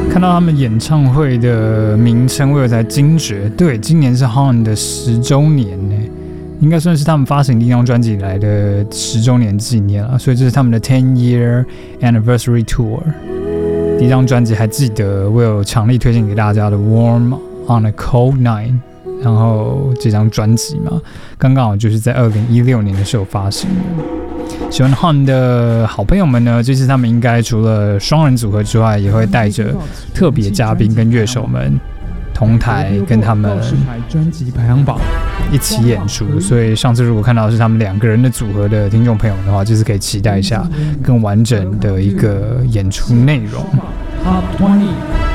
看到他们演唱会的名称，我有才惊觉，对，今年是 Han 的10周年呢，应该算是他们发行第一张专辑以来的10周年纪念了，所以这是他们的 10-year anniversary tour。第一张专辑还记得，我有强力推荐给大家的 Warm on a Cold Night， 然后这张专辑嘛，刚刚好就是在2016年的时候发行的。喜欢 Han 的好朋友们呢，这次他们应该除了双人组合之外，也会带着特别嘉宾跟乐手们同台跟他们专辑排行榜一起演出，所以上次如果看到的是他们2个人的组合的听众朋友的话，就是可以期待一下更完整的一个演出内容。 Top 20